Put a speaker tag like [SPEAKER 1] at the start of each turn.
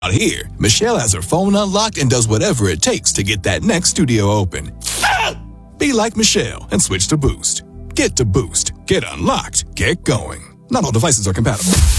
[SPEAKER 1] Out here, Michelle has her phone unlocked and does whatever it takes to get that next studio open. Be like Michelle and switch to Boost. Get to Boost. Get unlocked. Get going. Not all devices are compatible.